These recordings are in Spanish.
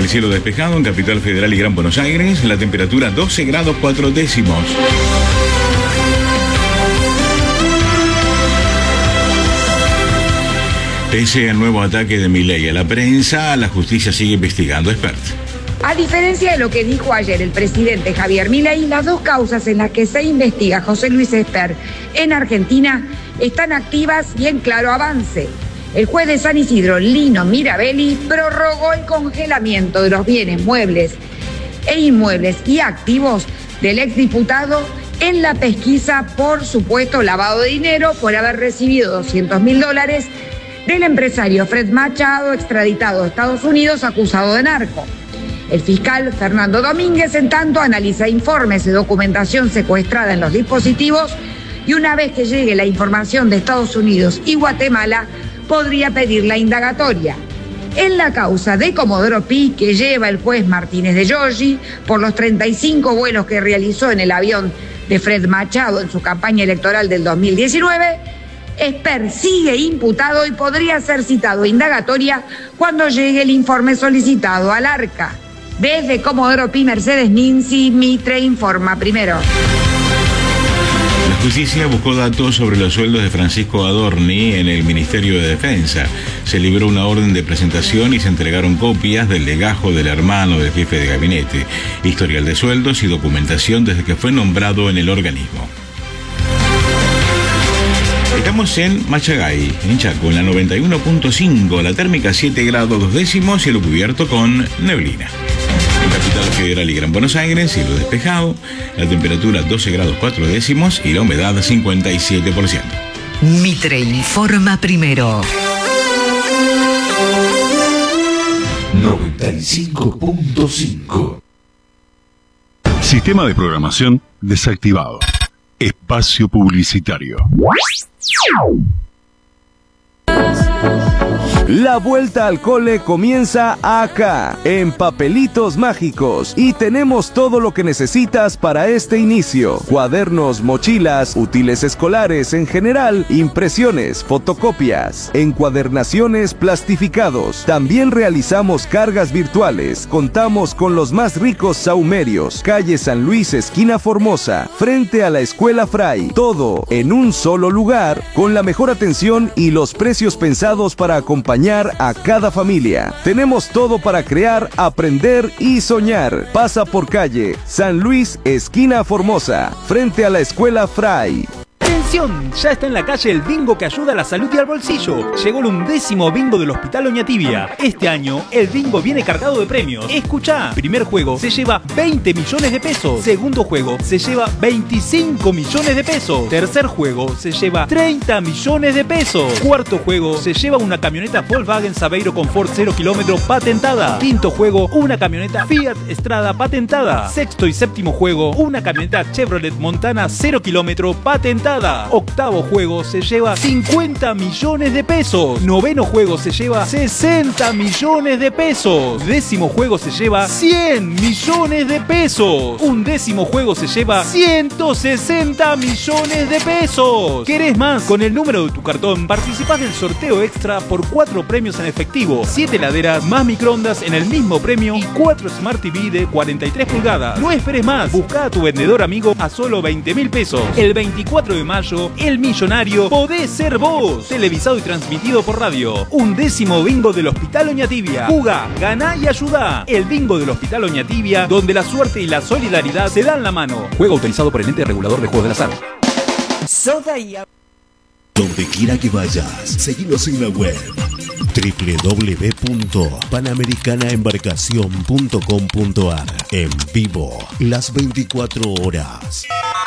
El cielo despejado en Capital Federal y Gran Buenos Aires, la temperatura 12 grados 4 décimos. Pese al nuevo ataque de Milei a la prensa, la justicia sigue investigando. Expert. A diferencia de lo que dijo ayer el presidente Javier Milei, las dos causas en las que se investiga José Luis Espert en Argentina están activas y en claro avance. El juez de San Isidro, Lino Mirabelli, prorrogó el congelamiento de los bienes muebles e inmuebles y activos del exdiputado en la pesquisa por supuesto lavado de dinero por haber recibido $200.000 del empresario Fred Machado, extraditado a Estados Unidos, acusado de narco. El fiscal Fernando Domínguez, en tanto, analiza informes de documentación secuestrada en los dispositivos y una vez que llegue la información de Estados Unidos y Guatemala, podría pedir la indagatoria. En la causa de Comodoro Pi, que lleva el juez Martínez de Giorgi por los 35 vuelos que realizó en el avión de Fred Machado en su campaña electoral del 2019, Espert sigue imputado y podría ser citado a indagatoria cuando llegue el informe solicitado al ARCA. Desde Comodoro Pi, Mercedes Ninzi, Mitre informa primero. La justicia buscó datos sobre los sueldos de Francisco Adorni en el Ministerio de Defensa. Se libró una orden de presentación y se entregaron copias del legajo del hermano del jefe de gabinete, historial de sueldos y documentación desde que fue nombrado en el organismo. Estamos en Machagay, en Chaco, en la 91.5, la térmica 7 grados 2 décimos, cielo cubierto con neblina. En Capital Federal y Gran Buenos Aires, cielo despejado, la temperatura 12 grados 4 décimos y la humedad 57%. Mitre informa primero. 95.5. Sistema de programación desactivado. Espacio publicitario. La vuelta al cole comienza acá, en Papelitos Mágicos, y tenemos todo lo que necesitas para este inicio: cuadernos, mochilas, útiles escolares en general, impresiones, fotocopias, encuadernaciones, plastificados. También realizamos cargas virtuales. Contamos con los más ricos sahumerios. Calle San Luis, esquina Formosa, frente a la Escuela Fray. Todo en un solo lugar, con la mejor atención y los precios pensados para acompañar a cada familia. Tenemos todo para crear, aprender y soñar. Pasa por calle San Luis, esquina Formosa, frente a la Escuela Fray. ¡Atención! Ya está en la calle el bingo que ayuda a la salud y al bolsillo. Llegó el 11º bingo del Hospital Oñatibia. Este año el bingo viene cargado de premios. Escuchá, primer juego se lleva 20 millones de pesos. Segundo juego se lleva 25 millones de pesos. Tercer juego se lleva 30 millones de pesos. Cuarto juego se lleva una camioneta Volkswagen Saveiro Confort 0 kilómetro patentada. Quinto juego, una camioneta Fiat Strada patentada. Sexto y séptimo juego, una camioneta Chevrolet Montana 0 kilómetro patentada. Octavo juego se lleva 50 millones de pesos. Noveno juego se lleva 60 millones de pesos. Décimo juego se lleva 100 millones de pesos. Undécimo juego se lleva 160 millones de pesos. ¿Querés más? Con el número de tu cartón participás del sorteo extra por 4 premios en efectivo, 7 heladeras más microondas en el mismo premio y 4 Smart TV de 43 pulgadas. No esperes más. Buscá a tu vendedor amigo a solo 20.000 pesos. El 24 de mayo, el millonario podés ser vos. Televisado y transmitido por radio. 11º bingo del Hospital Oñatibia. Jugá, ganá y ayudá. El bingo del Hospital Oñatibia, donde la suerte y la solidaridad se dan la mano. Juego autorizado por el ente regulador de juegos del azar. Soda y... Donde quiera que vayas, seguinos en la web www.panamericanaembarcacion.com.ar. En vivo, las 24 horas.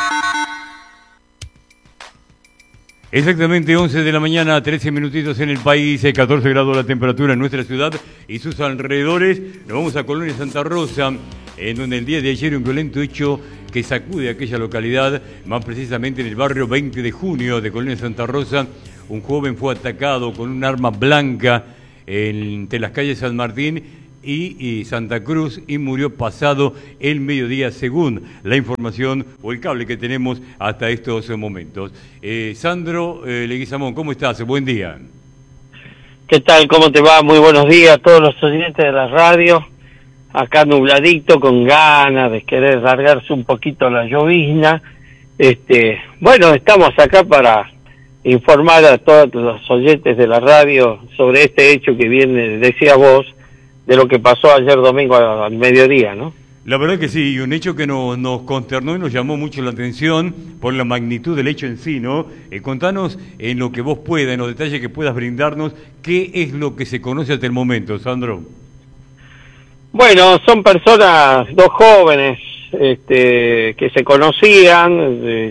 Exactamente 11 de la mañana, 13 minutitos en el país, 14 grados la temperatura en nuestra ciudad y sus alrededores. Nos vamos a Colonia Santa Rosa, en donde el día de ayer un violento hecho que sacude a aquella localidad, más precisamente en el barrio 20 de junio de Colonia Santa Rosa. Un joven fue atacado con un arma blanca entre las calles San Martín y Santa Cruz y murió pasado el mediodía, según la información o el cable que tenemos hasta estos momentos. Sandro Leguizamón, ¿cómo estás? Buen día. ¿Qué tal? ¿Cómo te va? Muy buenos días a todos los oyentes de la radio. acá nubladito, con ganas de querer largarse un poquito la llovizna. Bueno, estamos acá para informar a todos los oyentes de la radio sobre este hecho que viene, decías vos, de lo que pasó ayer domingo al mediodía, ¿no? La verdad que sí, y un hecho que nos consternó y nos llamó mucho la atención por la magnitud del hecho en sí, ¿no? Contanos en lo que vos puedas, en los detalles que puedas brindarnos, qué es lo que se conoce hasta el momento, Sandro. Bueno, son personas, dos jóvenes, que se conocían,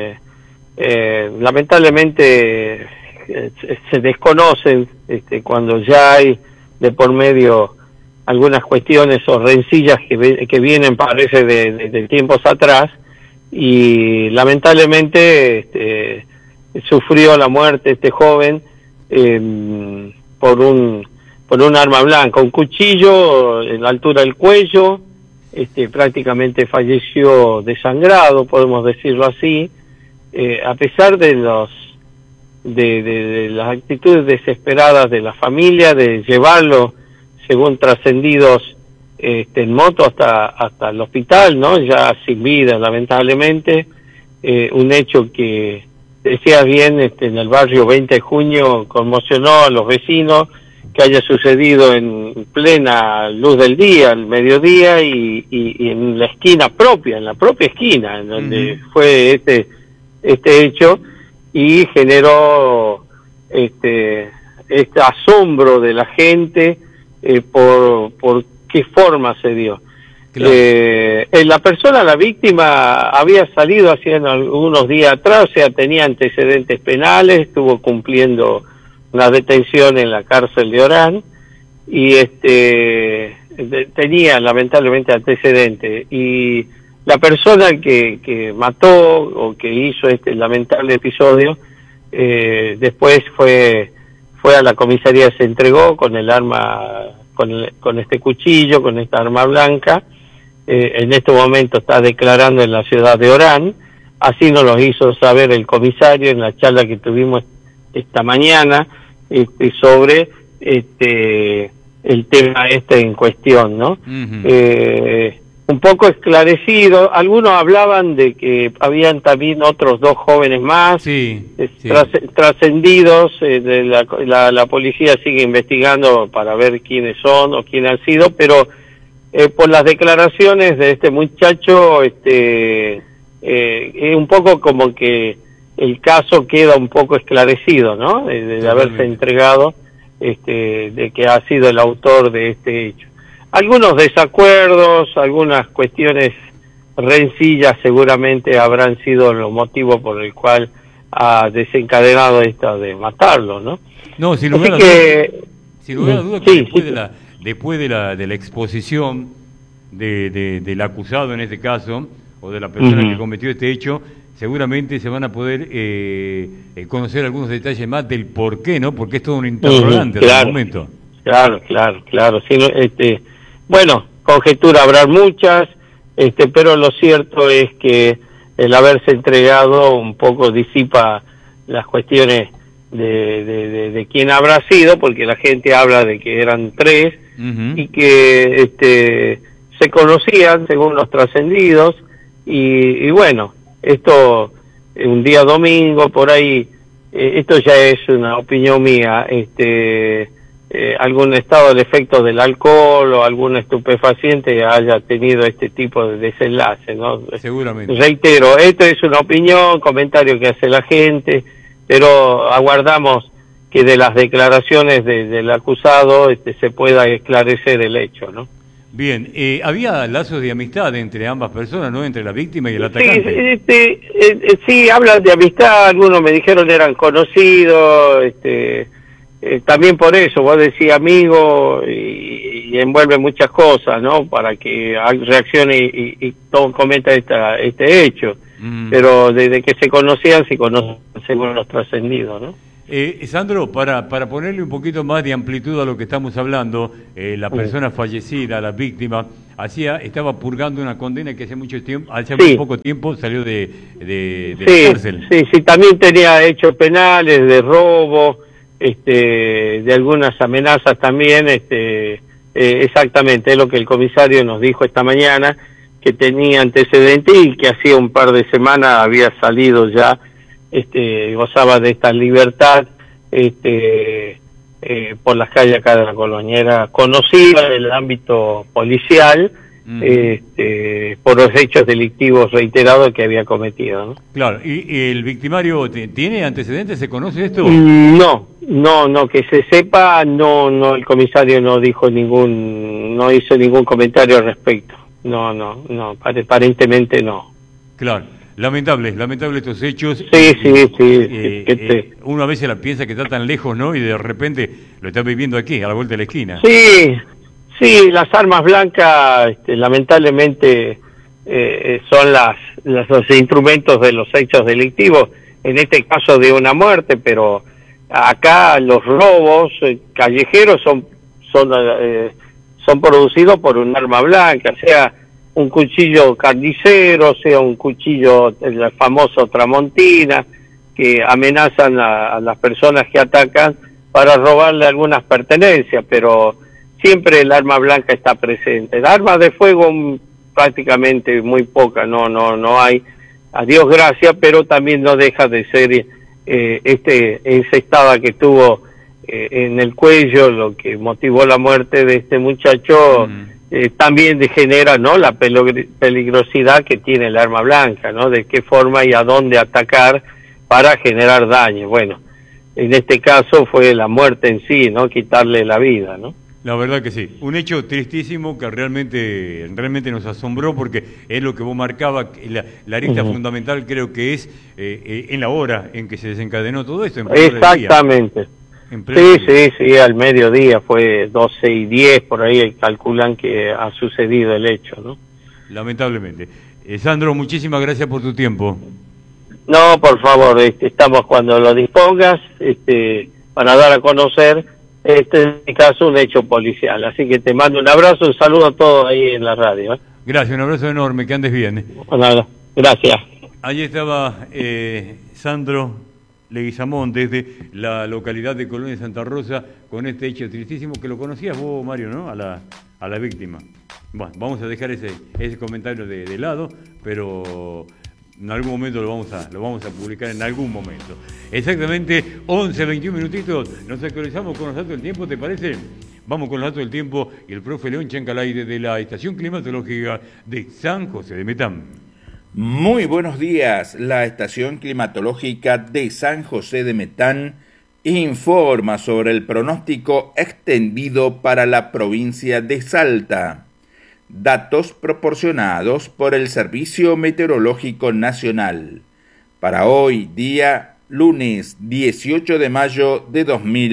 lamentablemente se desconocen cuando ya hay de por medio algunas cuestiones o rencillas que vienen, parece, de tiempos atrás, y lamentablemente sufrió la muerte este joven por un arma blanca, un cuchillo en la altura del cuello. Prácticamente falleció desangrado, podemos decirlo así, a pesar de las actitudes desesperadas de la familia de llevarlo, según trascendidos, en moto hasta el hospital, ¿no? Ya sin vida, lamentablemente. Un hecho que, decías bien, en el barrio 20 de junio conmocionó a los vecinos, que haya sucedido en plena luz del día, al mediodía, y en la esquina propia, en la propia esquina en donde fue este hecho, y generó este asombro de la gente por qué forma se dio. Claro. La persona, la víctima, había salido hacía algunos días atrás, o sea, tenía antecedentes penales, estuvo cumpliendo una detención en la cárcel de Orán, y tenía lamentablemente antecedentes, y la persona que mató o que hizo este lamentable episodio, después fue a la comisaría, se entregó con el arma, con este cuchillo, con esta arma blanca. En este momento está declarando en la ciudad de Orán, así nos lo hizo saber el comisario en la charla que tuvimos esta mañana, sobre el tema en cuestión, ¿no? Un poco esclarecido. Algunos hablaban de que habían también otros dos jóvenes más trascendidos. La policía sigue investigando para ver quiénes son o quién han sido, pero por las declaraciones de este muchacho, es un poco como que el caso queda un poco esclarecido, ¿no? De haberse entregado, de que ha sido el autor de este hecho. Algunos desacuerdos, algunas cuestiones rencillas seguramente habrán sido los motivos por el cual ha desencadenado esto de matarlo, ¿no? No, sin lugar a duda, que después de la exposición del acusado en este caso, o de la persona que cometió este hecho, seguramente se van a poder conocer algunos detalles más del por qué, ¿no? Porque es todo un interrogante hasta el momento. Claro. Sí, bueno, conjetura habrá muchas, pero lo cierto es que el haberse entregado un poco disipa las cuestiones de quién habrá sido, porque la gente habla de que eran tres, y que se conocían según los trascendidos, y bueno, esto un día domingo por ahí, esto ya es una opinión mía, algún estado de efecto del alcohol o algún estupefaciente haya tenido este tipo de desenlace, ¿no? Seguramente. Reitero, esto es una opinión, comentario que hace la gente, pero aguardamos que de las declaraciones del acusado se pueda esclarecer el hecho, ¿no? Bien, había lazos de amistad entre ambas personas, ¿no? Entre la víctima y el atacante. Sí, hablan de amistad, algunos me dijeron eran conocidos, también por eso, vos decís amigo y envuelve muchas cosas, ¿no? Para que reaccione y todo cometa este hecho. Pero desde que se conocen según los trascendidos, ¿no? Sandro, para ponerle un poquito más de amplitud a lo que estamos hablando, la persona fallecida, la víctima, estaba purgando una condena que hace muy poco tiempo salió de la cárcel. Sí, también tenía hechos penales de robo, de algunas amenazas también, exactamente, es lo que el comisario nos dijo esta mañana, que tenía antecedentes y que hacía un par de semanas había salido ya, gozaba de esta libertad por las calles acá de la colonia. Era conocida en el ámbito policial por los hechos delictivos reiterados que había cometido, ¿no? Claro, ¿y el victimario tiene antecedentes? ¿Se conoce esto? No, que se sepa, no, el comisario no hizo ningún comentario al respecto. No, aparentemente no. Claro, lamentable estos hechos. Sí. Uno a veces piensa que está tan lejos, ¿no? Y de repente lo está viviendo aquí, a la vuelta de la esquina. Sí, las armas blancas, lamentablemente, son los instrumentos de los hechos delictivos, en este caso de una muerte, pero acá los robos callejeros son producidos por un arma blanca, sea un cuchillo carnicero, sea un cuchillo, el famoso tramontina, que amenazan a las personas que atacan para robarle algunas pertenencias, pero siempre el arma blanca está presente. El arma de fuego prácticamente muy poca, no hay, a Dios gracias, pero también no deja de ser encestada que tuvo en el cuello, lo que motivó la muerte de este muchacho. También genera, ¿no?, la peligrosidad que tiene el arma blanca, ¿no?, de qué forma y a dónde atacar para generar daño. Bueno, en este caso fue la muerte en sí, ¿no?, quitarle la vida, ¿no? La verdad que sí, un hecho tristísimo que realmente nos asombró, porque es lo que vos marcabas, la arista fundamental creo que es en la hora en que se desencadenó todo esto. Exactamente. Sí, al mediodía, fue 12:10, por ahí calculan que ha sucedido el hecho, ¿no? Lamentablemente. Sandro, muchísimas gracias por tu tiempo. No, por favor, estamos cuando lo dispongas, para dar a conocer, en este caso, un hecho policial. Así que te mando un abrazo, un saludo a todos ahí en la radio. Gracias, un abrazo enorme, que andes bien. Bueno, gracias. Ahí estaba Sandro Leguizamón, desde la localidad de Colonia Santa Rosa, con este hecho tristísimo, que lo conocías vos, Mario, ¿no?, a la víctima. Bueno, vamos a dejar ese comentario de lado, pero en algún momento lo vamos a publicar en algún momento. Exactamente 11:21 minutitos, nos actualizamos con los datos del tiempo, ¿te parece? Vamos con los datos del tiempo y el profe León Chancalay desde la estación climatológica de San José de Metán. Muy buenos días. La estación climatológica de San José de Metán informa sobre el pronóstico extendido para la provincia de Salta. Datos proporcionados por el Servicio Meteorológico Nacional. Para hoy, día lunes 18 de mayo de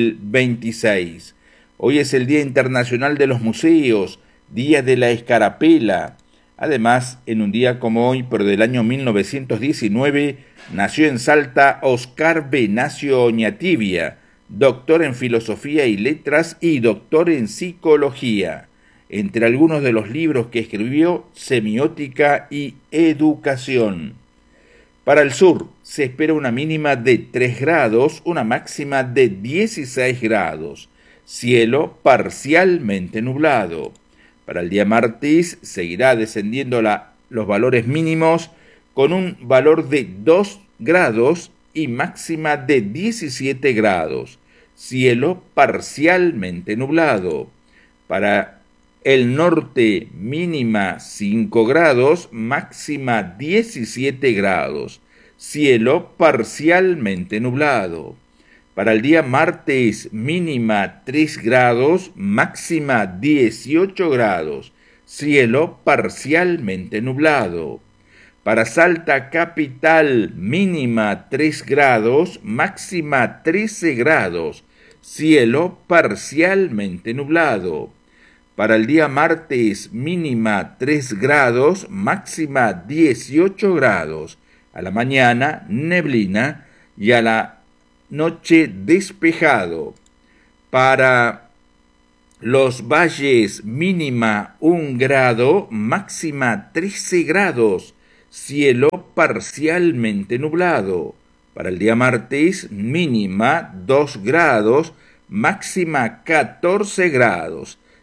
2026. Hoy es el Día Internacional de los Museos, Día de la Escarapela. Además, en un día como hoy, pero del año 1919, nació en Salta Oscar Venancio Oñatibia, doctor en Filosofía y Letras y doctor en Psicología. Entre algunos de los libros que escribió, Semiótica y Educación. Para el sur, se espera una mínima de 3 grados, una máxima de 16 grados. Cielo parcialmente nublado. Para el día martes seguirá descendiendo los valores mínimos con un valor de 2 grados y máxima de 17 grados. Cielo parcialmente nublado. Para el norte mínima 5 grados, máxima 17 grados. Cielo parcialmente nublado. Para el día martes, mínima 3 grados, máxima 18 grados, cielo parcialmente nublado. Para Salta capital, mínima 3 grados, máxima 13 grados, cielo parcialmente nublado. Para el día martes, mínima 3 grados, máxima 18 grados. A la mañana, neblina, y a la noche despejado. Para los valles, mínima 1 grado, máxima 13 grados, cielo parcialmente nublado. Para el día martes, mínima 2 grados, máxima 14 grados,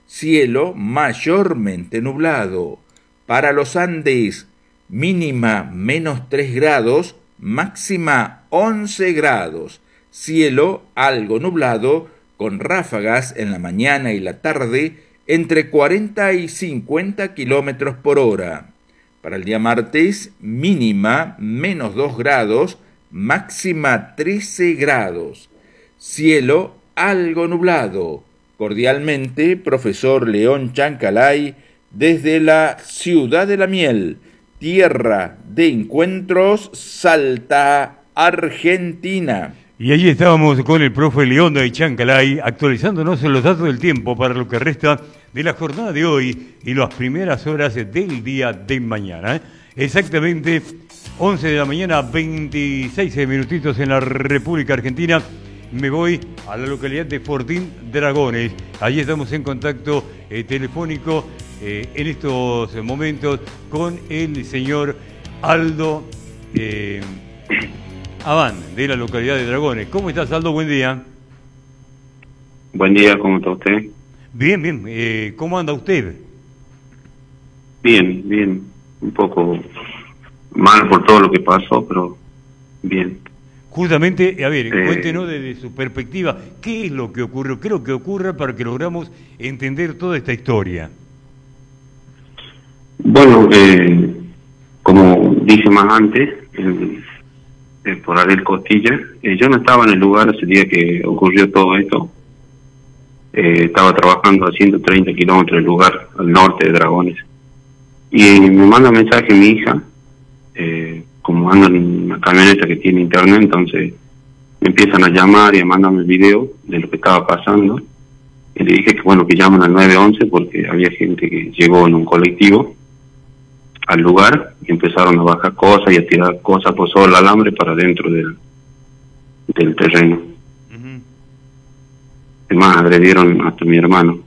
cielo mayormente nublado. Para los Andes, mínima -3 grados, máxima 11 grados. Cielo algo nublado, con ráfagas en la mañana y la tarde entre 40 y 50 kilómetros por hora. Para el día martes, mínima -2 grados, máxima 13 grados. Cielo algo nublado. Cordialmente, profesor León Chancalay, desde la Ciudad de la Miel, tierra de encuentros, Salta, Argentina. Y allí estábamos con el profe León de Chancalay, actualizándonos en los datos del tiempo para lo que resta de la jornada de hoy y las primeras horas del día de mañana. Exactamente 11 de la mañana, 26 minutitos en la República Argentina. Me voy a la localidad de Fortín Dragones. Allí estamos en contacto telefónico en estos momentos con el señor Aldo Abán, de la localidad de Dragones. ¿Cómo estás, Aldo? Buen día. Buen día, ¿cómo está usted? Bien, bien. ¿Cómo anda usted? Bien, bien. Un poco mal por todo lo que pasó, pero bien. Justamente, a ver, cuéntenos desde su perspectiva, ¿qué es lo que ocurrió? ¿Qué es lo que ocurre para que logramos entender toda esta historia? Bueno, como dije más antes, por Ariel Costilla, yo no estaba en el lugar ese día que ocurrió todo esto. Estaba trabajando a 130 kilómetros del lugar, al norte de Dragones. Y me manda mensaje mi hija, como ando en una camioneta que tiene internet, entonces me empiezan a llamar y a mandarme el video de lo que estaba pasando. Y le dije que bueno, que llaman al 911 porque había gente que llegó en un colectivo al lugar y empezaron a bajar cosas y a tirar cosas por sobre el alambre para dentro del terreno. Además, agredieron hasta mi hermano.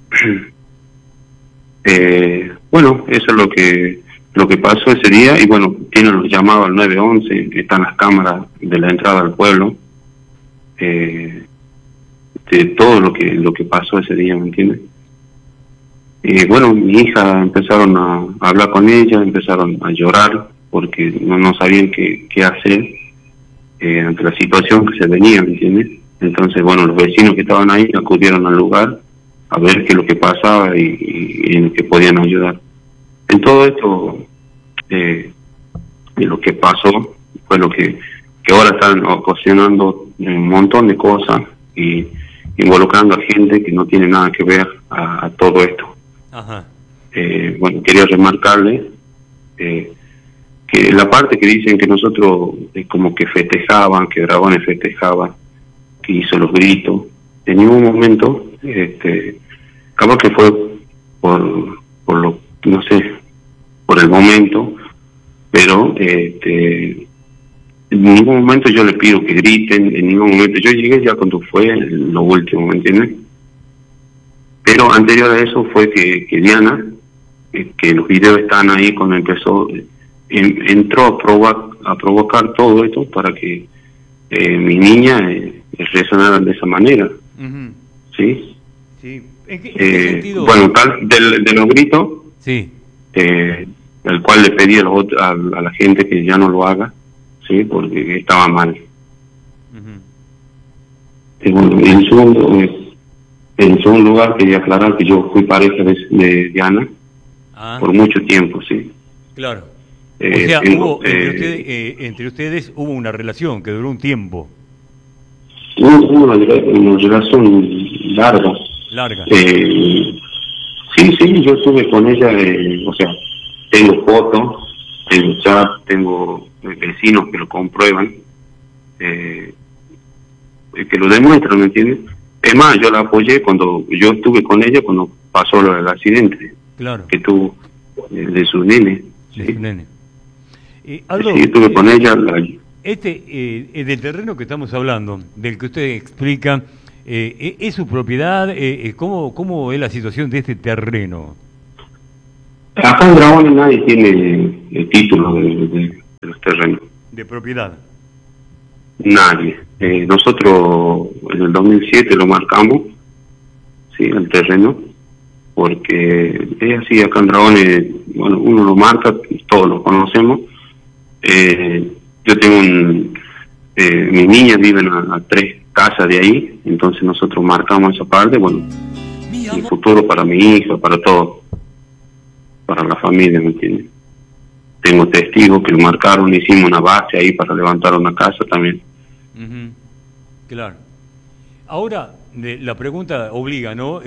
Bueno, eso es lo que pasó ese día. Y bueno, tienen los llamados al 911, están las cámaras de la entrada al pueblo, de todo lo que pasó ese día, ¿me entiendes? Y bueno, mi hija empezaron a hablar con ella, empezaron a llorar porque no sabían qué hacer ante la situación que se venía, ¿me entiendes? Entonces, bueno, los vecinos que estaban ahí acudieron al lugar a ver qué es lo que pasaba y en qué podían ayudar. En todo esto, de lo que pasó, fue lo que ahora están ocasionando un montón de cosas y involucrando a gente que no tiene nada que ver a todo esto. Ajá. Bueno, quería remarcarle que la parte que dicen que nosotros como que festejaban, que Dragones festejaba, que hizo los gritos, en ningún momento, capaz que fue por lo, no sé, por el momento, pero en ningún momento yo les pido que griten, en ningún momento. Yo llegué ya cuando fue lo último, ¿me entiendes? Pero anterior a eso fue que Diana, que los videos están ahí cuando empezó, entró a provocar todo esto para que mi niña reaccionara de esa manera. ¿Sí? Sí. ¿En qué sentido? Bueno, tal, de los gritos, sí. El cual le pedí a la gente que ya no lo haga, sí, porque estaba mal. Y bueno, en segundo lugar quería aclarar que yo fui pareja de Diana por mucho tiempo, sí. Claro. O sea, entre ustedes hubo una relación que duró un tiempo. Hubo una relación larga. Sí, yo estuve con ella, o sea, tengo fotos, tengo chat, tengo vecinos que lo comprueban, que lo demuestran, ¿me entiendes? Es más, yo la apoyé cuando yo estuve con ella cuando pasó el accidente que tuvo de su nene. De su nene. Aldo, sí, estuve con ella. Del terreno que estamos hablando, del que usted explica, ¿es su propiedad? ¿Cómo es la situación de este terreno? Acá en Dragones nadie tiene el título de los terrenos. ¿De propiedad? Nadie. Nosotros en el 2007 lo marcamos, sí, el terreno, porque es así, acá en Dragones, bueno, uno lo marca, todos lo conocemos. Yo tengo mis niñas viven a 3 casas de ahí, entonces nosotros marcamos esa parte, bueno, el futuro para mi hija, para todo, para la familia, ¿me entiendes? Tengo testigos que lo marcaron, hicimos una base ahí para levantar una casa también. Claro. Ahora, la pregunta obliga, ¿no?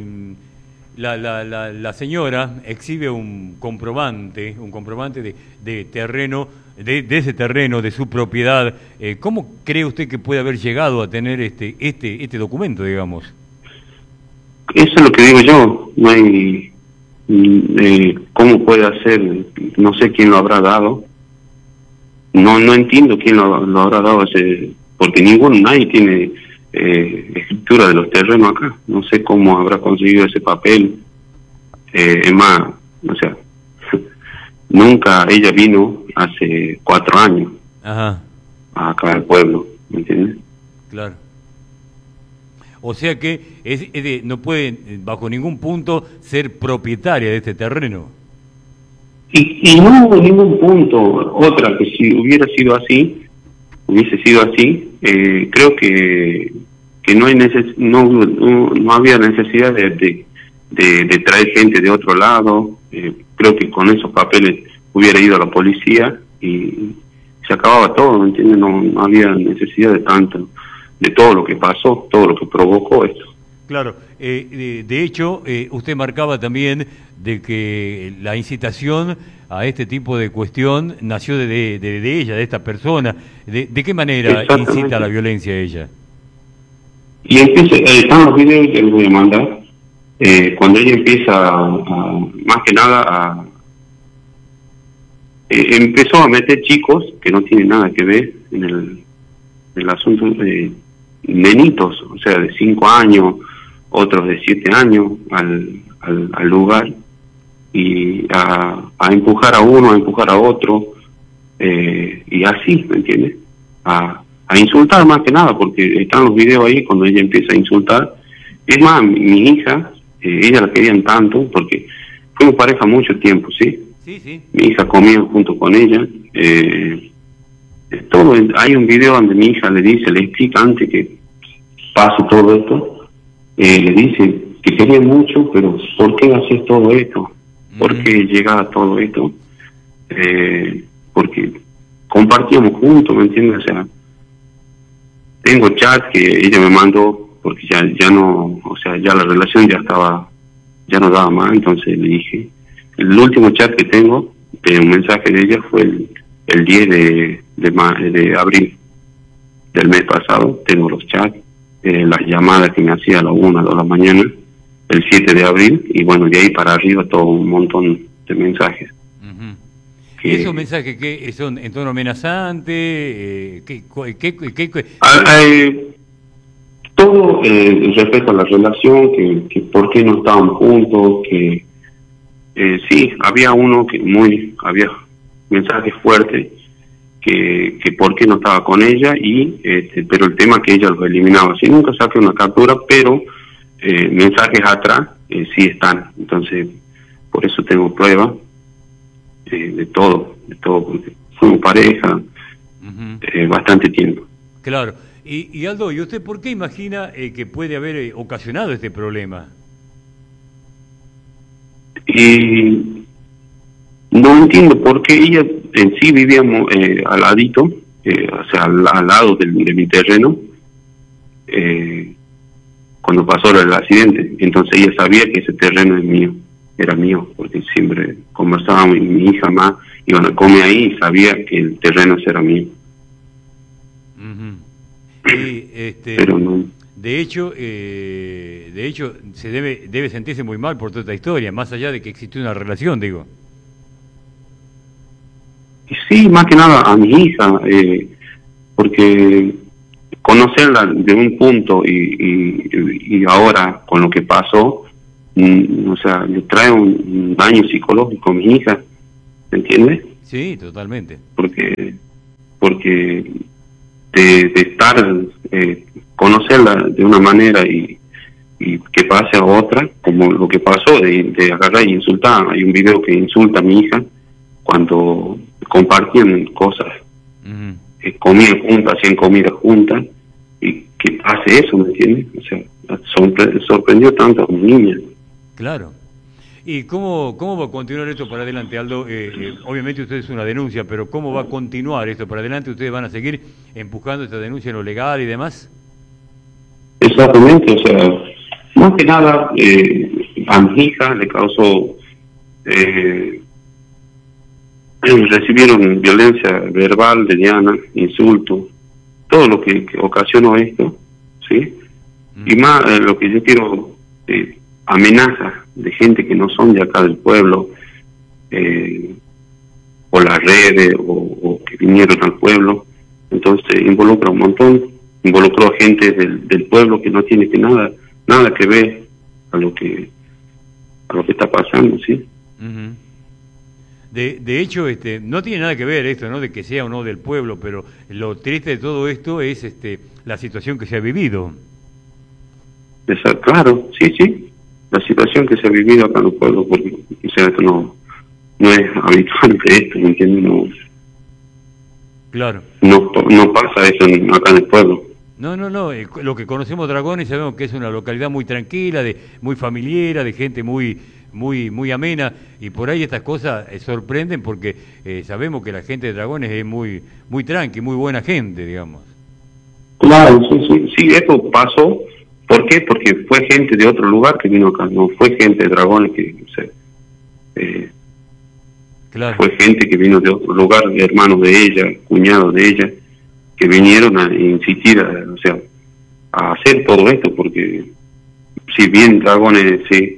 La señora exhibe un comprobante de terreno, de ese terreno, de su propiedad. ¿Cómo cree usted que puede haber llegado a tener este documento, digamos? Eso es lo que digo yo, no hay cómo puede hacer, no sé quién lo habrá dado, no entiendo quién lo habrá dado porque nadie tiene escritura de los terrenos acá, no sé cómo habrá conseguido ese papel. Es más, o sea, nunca ella vino hace 4 años acá al pueblo, ¿me entiendes? Claro. O sea que no puede bajo ningún punto ser propietaria de este terreno. Y no hubo ningún punto. Otra, que si hubiese sido así, creo que no había necesidad de traer gente de otro lado. Creo que con esos papeles hubiera ido a la policía y se acababa todo, ¿me entiendes? No había necesidad de tanto, de todo lo que pasó, todo lo que provocó esto. Claro, de hecho, usted marcaba también de que la incitación a este tipo de cuestión nació de ella, de esta persona. ¿De qué manera incita a la violencia a ella? Y están los videos que les voy a mandar, cuando ella empieza más que nada empezó a meter chicos que no tienen nada que ver en el asunto, nenitos, o sea, de 5 años, otros de 7 años al lugar, y a empujar a uno, a empujar a otro, y así, ¿me entiendes? A insultar más que nada, porque están los videos ahí cuando ella empieza a insultar. Es más, mi hija, ella la querían tanto, porque fuimos pareja mucho tiempo, ¿sí? Sí. Mi hija comía junto con ella, todo. Hay un video donde mi hija le explica antes que pase todo esto, le dice que quería mucho, pero ¿por qué haces todo esto? ¿Por qué llega a todo esto? Porque compartíamos juntos, ¿me entiendes? O sea, tengo chat que ella me mandó, porque ya no, o sea, ya la relación ya no daba más, entonces le dije, el último chat que tengo de un mensaje de ella fue el 10 de abril del mes pasado. Tengo los chats, las llamadas que me hacía a las 1, a las 2 de la mañana, el 7 de abril, y bueno, de ahí para arriba todo un montón de mensajes. ¿Y esos mensajes que son en tono amenazante? Todo respecto a la relación, que por qué no estaban juntos, que sí, había uno había mensajes fuertes, que por qué no estaba con ella, pero el tema que ella lo eliminaba. Sí, nunca saqué una captura, pero mensajes atrás sí están. Entonces, por eso tengo pruebas de todo, porque fuimos pareja bastante tiempo. Claro. Y Aldo, ¿y usted por qué imagina que puede haber ocasionado este problema? No entiendo por qué ella en sí vivíamos al ladito, o sea, al lado de mi terreno, cuando pasó el accidente. Entonces ella sabía que ese terreno era mío, porque siempre conversábamos, y mi hija más iban a comer ahí y sabía que el terreno era mío. Y, pero no. De hecho, se debe sentirse muy mal por toda esta historia, más allá de que existió una relación, digo. Sí, más que nada a mi hija, porque conocerla de un punto y ahora con lo que pasó, o sea, le trae un daño psicológico a mi hija, ¿me entiendes? Sí, totalmente. Porque de estar, conocerla de una manera y y que pase a otra, como lo que pasó de agarrar y insultar. Hay un video que insulta a mi hija cuando compartían cosas, comían juntas, hacían comida juntas, y que pase eso, ¿me entiendes? O sea, sorprendió tanto a mi niña. Claro. ¿Y cómo va a continuar esto para adelante, Aldo? Obviamente usted es una denuncia, pero ¿cómo va a continuar esto para adelante? ¿Ustedes van a seguir empujando esta denuncia en lo legal y demás? Exactamente, o sea, más que nada, a mi hija le causó, recibieron violencia verbal de Diana, insultos, todo lo que ocasionó esto, ¿sí? Y más lo que yo quiero, amenazas de gente que no son de acá del pueblo, por las redes o que vinieron al pueblo. Entonces involucra un montón, involucró a gente del pueblo que no tiene nada que ver a lo que está pasando, ¿sí? De hecho, no tiene nada que ver esto, ¿no? De que sea o no del pueblo, pero lo triste de todo esto es la situación que se ha vivido. Claro, sí, la situación que se ha vivido acá en el pueblo, porque o sea, esto no es habitual de esto, ¿me entiendes? No, claro. No pasa eso acá en el pueblo. No, lo que conocemos Dragones sabemos que es una localidad muy tranquila, muy familiar, de gente muy amena, y por ahí estas cosas sorprenden porque sabemos que la gente de Dragones es muy tranqui, muy buena gente, digamos. Claro, sí, esto pasó. ¿Por qué? Porque fue gente de otro lugar que vino acá, no fue gente de Dragones que, o sea, claro. Fue gente que vino de otro lugar, hermanos de ella, cuñados de ella, que vinieron a insistir, a hacer todo esto, porque si bien Dragones sí,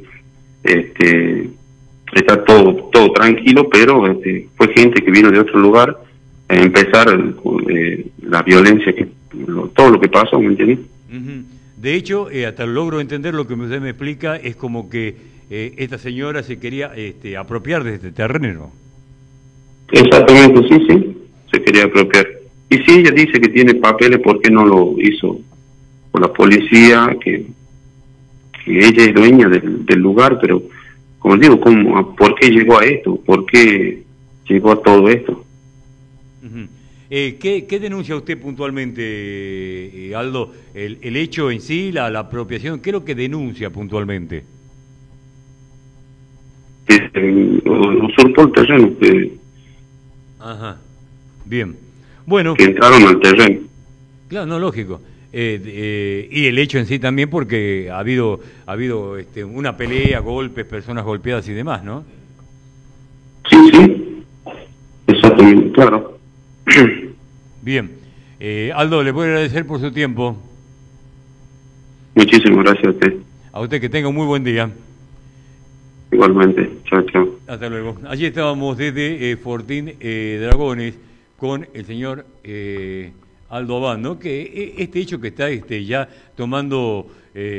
está todo tranquilo, pero fue gente que vino de otro lugar a empezar la violencia, todo lo que pasó, ¿me entiendes? De hecho, hasta logro entender lo que usted me explica, es como que esta señora se quería apropiar de este terreno. Exactamente, sí, se quería apropiar. Y si ella dice que tiene papeles, ¿por qué no lo hizo con la policía? Que ella es dueña del lugar, pero como digo, ¿por qué llegó a esto? ¿Por qué llegó a todo esto? ¿Qué denuncia usted puntualmente, Aldo? ¿El hecho en sí, la apropiación? ¿Qué es lo que denuncia puntualmente? Usurpó el terreno. Ajá, bien. Bueno. Que entraron al terreno. Claro, no, lógico. Y el hecho en sí también porque ha habido una pelea, golpes, personas golpeadas y demás, ¿no? Sí, exactamente, claro. Bien. Aldo, le puedo agradecer por su tiempo. Muchísimas gracias a usted. A usted, que tenga un muy buen día. Igualmente, chao. Hasta luego. Allí estábamos desde Fortín Dragones con el señor Aldo Abad, ¿no? Que este hecho que está ya tomando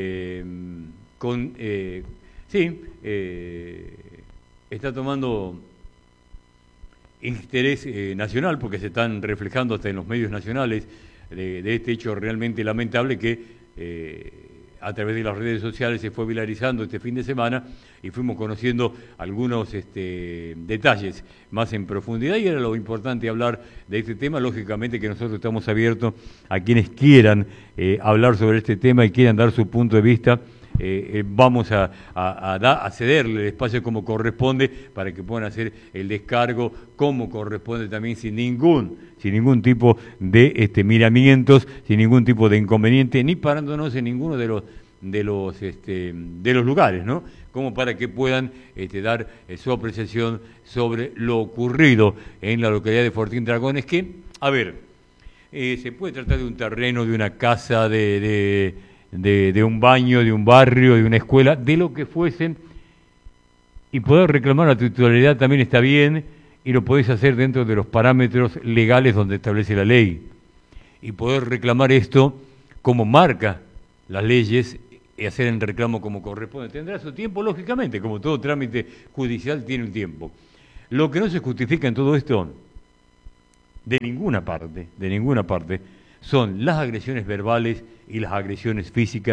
está tomando interés nacional, porque se están reflejando hasta en los medios nacionales de este hecho realmente lamentable que a través de las redes sociales se fue viralizando este fin de semana y fuimos conociendo algunos detalles más en profundidad, y era lo importante hablar de este tema. Lógicamente que nosotros estamos abiertos a quienes quieran hablar sobre este tema y quieran dar su punto de vista. Vamos a cederle el espacio como corresponde para que puedan hacer el descargo como corresponde también, sin ningún tipo de miramientos, sin ningún tipo de inconveniente, ni parándonos en ninguno de los lugares, ¿no? Como para que puedan dar su apreciación sobre lo ocurrido en la localidad de Fortín Dragones, que, a ver, se puede tratar de un terreno, de una casa, de un baño, de un barrio, de una escuela, de lo que fuesen, y poder reclamar la titularidad también está bien, y lo podés hacer dentro de los parámetros legales donde establece la ley, y poder reclamar esto como marca las leyes y hacer el reclamo como corresponde. Tendrá su tiempo, lógicamente, como todo trámite judicial tiene un tiempo. Lo que no se justifica en todo esto, de ninguna parte, son las agresiones verbales y las agresiones físicas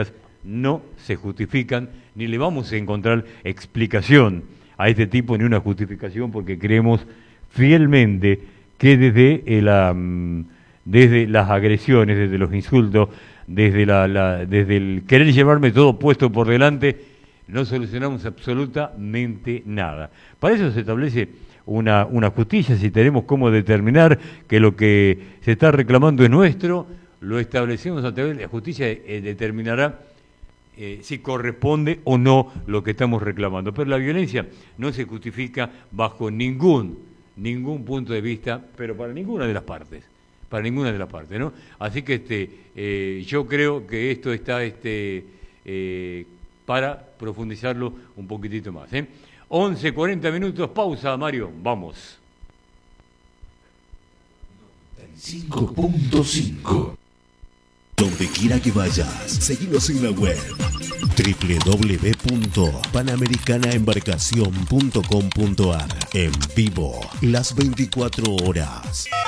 no se justifican, ni le vamos a encontrar explicación a este tipo, ni una justificación, porque creemos fielmente que desde las agresiones, desde los insultos, desde el querer llevarme todo puesto por delante, no solucionamos absolutamente nada. Para eso se establece una justicia. Si tenemos cómo determinar que lo que se está reclamando es nuestro, lo establecemos a través de la justicia, determinará si corresponde o no lo que estamos reclamando. Pero la violencia no se justifica bajo ningún punto de vista, pero para ninguna de las partes, ¿no? Así que yo creo que esto está para profundizarlo un poquitito más. 11:40 minutos, pausa, Mario, vamos. 5.5. Donde quiera que vayas, seguinos en la web www.panamericanaembarcacion.com.ar. En vivo, las 24 horas.